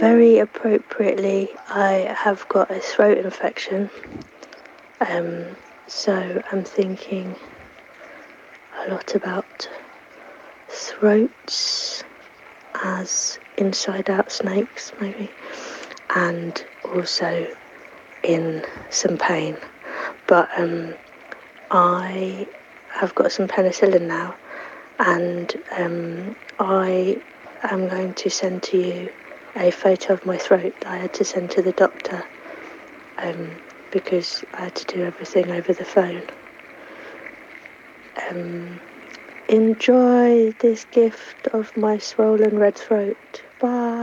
Very appropriately, I have got a throat infection. So I'm thinking a lot about throats as inside out snakes, maybe, and also in some pain. But I have got some penicillin now, and I am going to send to you a photo of my throat that I had to send to the doctor because I had to do everything over the phone. Enjoy this gift of my swollen red throat. Bye.